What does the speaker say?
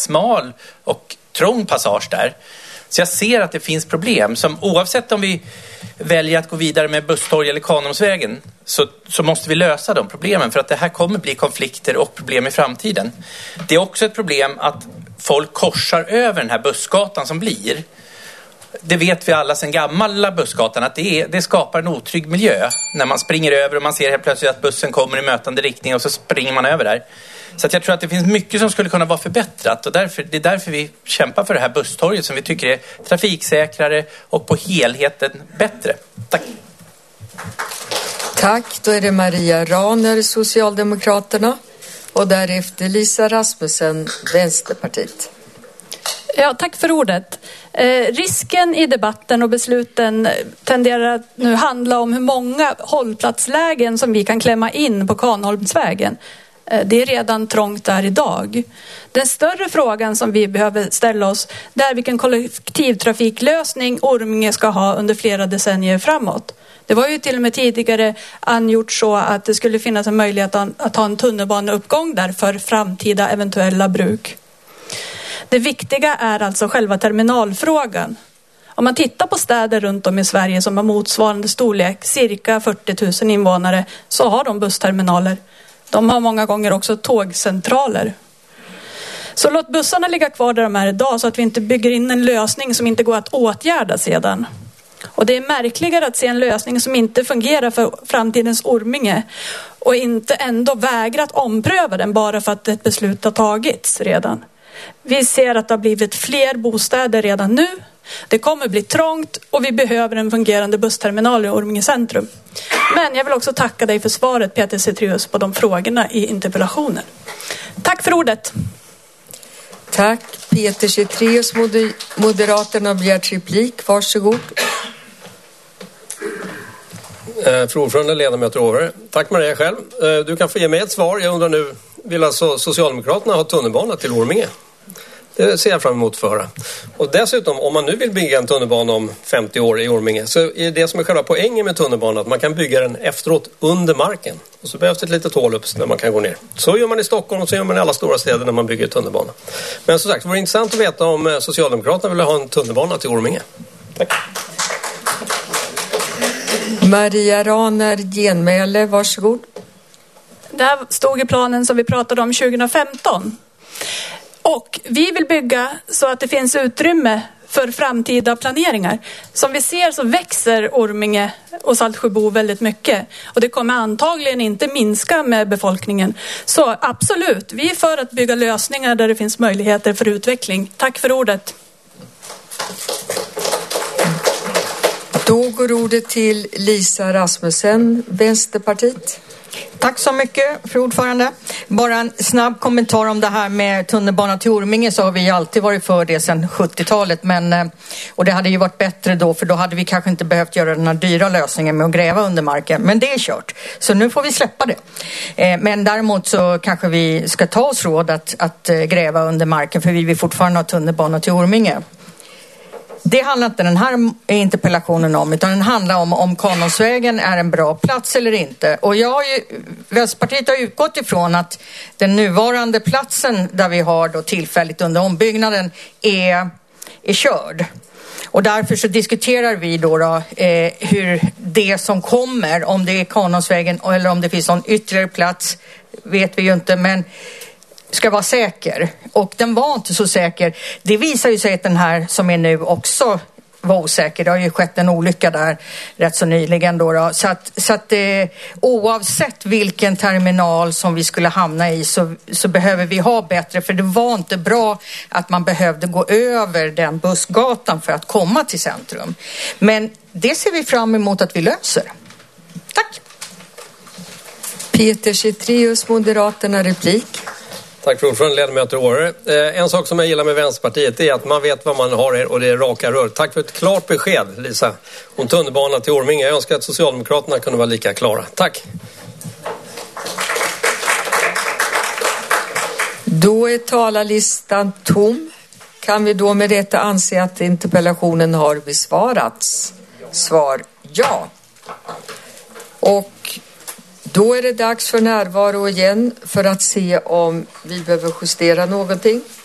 smal och trång passage där. Så jag ser att det finns problem som oavsett om vi väljer att gå vidare med Busstorg eller Kanholmsvägen så måste vi lösa de problemen, för att det här kommer bli konflikter och problem i framtiden. Det är också ett problem att folk korsar över den här bussgatan som blir. Det vet vi alla sedan gamla bussgatan att det skapar en otrygg miljö när man springer över och man ser helt plötsligt att bussen kommer i mötande riktning och så springer man över där. Så att jag tror att det finns mycket som skulle kunna vara förbättrat, och det är därför vi kämpar för det här busstorget som vi tycker är trafiksäkrare och på helheten bättre. Tack. Tack, då är det Maria Raner, Socialdemokraterna, och därefter Lisa Rasmussen, Vänsterpartiet. Ja, tack för ordet. Risken i debatten och besluten tenderar att nu handla om hur många hållplatslägen som vi kan klämma in på Kanholmsvägen. Det är redan trångt där idag. Den större frågan som vi behöver ställa oss är vilken kollektivtrafiklösning Orminge ska ha under flera decennier framåt. Det var ju till och med tidigare angjort så att det skulle finnas en möjlighet att ha en tunnelbaneuppgång där för framtida eventuella bruk. Det viktiga är alltså själva terminalfrågan. Om man tittar på städer runt om i Sverige som har motsvarande storlek, cirka 40 000 invånare, så har de bussterminaler. De har många gånger också tågcentraler. Så låt bussarna ligga kvar där de är idag, så att vi inte bygger in en lösning som inte går att åtgärda sedan. Och det är märkligare att se en lösning som inte fungerar för framtidens Orminge och inte ändå vägra att ompröva den bara för att ett beslut har tagits redan. Vi ser att det har blivit fler bostäder redan nu. Det kommer bli trångt och vi behöver en fungerande bussterminal i Orminge centrum. Men jag vill också tacka dig för svaret, Peter Cetrius, på de frågorna i interpellationen. Tack för ordet. Tack. Peter Cetrius, Moderaterna, har begärt replik. Varsågod. Fru ordförande, ledamöter och åhörare. Tack Maria själv. Du kan få ge mig ett svar. Jag undrar nu, vill alltså Socialdemokraterna ha tunnelbana till Orminge? Det ser jag fram emot att höra. Och dessutom, om man nu vill bygga en tunnelbana om 50 år i Orminge, så är det som är själva poängen med tunnelbanan att man kan bygga den efteråt under marken. Och så behövs det ett litet hål upp där man kan gå ner. Så gör man i Stockholm och så gör man i alla stora städer när man bygger tunnelbana. Men som sagt, det vore intressant att veta om Socialdemokraterna vill ha en tunnelbana till Orminge. Tack. Maria Raner, genmäle, varsågod. Det här stod i planen som vi pratade om 2015. Och vi vill bygga så att det finns utrymme för framtida planeringar. Som vi ser så växer Orminge och Saltsjöbo väldigt mycket. Och det kommer antagligen inte minska med befolkningen. Så absolut, vi är för att bygga lösningar där det finns möjligheter för utveckling. Tack för ordet. Då går ordet till Lisa Rasmussen, Vänsterpartiet. Tack så mycket, fru ordförande. Bara en snabb kommentar om det här med tunnelbana till Orminge, så har vi alltid varit för det sedan 70-talet. Och det hade ju varit bättre då, för då hade vi kanske inte behövt göra den här dyra lösningen med att gräva under marken. Men det är kört, så nu får vi släppa det. Men däremot så kanske vi ska ta oss råd att gräva under marken, för vi vill fortfarande ha tunnelbana till Orminge. Det handlar inte den här interpellationen om, utan den handlar om Kanholmsvägen är en bra plats eller inte. Och Vänsterpartiet har utgått ifrån att den nuvarande platsen där vi har då tillfälligt under ombyggnaden är körd. Och därför så diskuterar vi då hur det som kommer, om det är Kanholmsvägen eller om det finns någon ytterligare plats, vet vi ju inte, men ska vara säker. Och den var inte så säker. Det visar ju sig att den här som är nu också var osäker. Det har ju skett en olycka där rätt så nyligen då. Så att oavsett vilken terminal som vi skulle hamna i så behöver vi ha bättre. För det var inte bra att man behövde gå över den bussgatan för att komma till centrum. Men det ser vi fram emot att vi löser. Tack! Peter Cetrius, Moderaterna, replik. Tack för ordförande, ledamöter och åhörare. En sak som jag gillar med Vänsterpartiet är att man vet vad man har och det är raka rör. Tack för ett klart besked, Lisa, om tunnelbanan till Orminge. Jag önskar att Socialdemokraterna kunde vara lika klara. Tack! Då är talarlistan tom. Kan vi då med detta anse att interpellationen har besvarats? Svar ja. Och då är det dags för närvaro igen för att se om vi behöver justera någonting.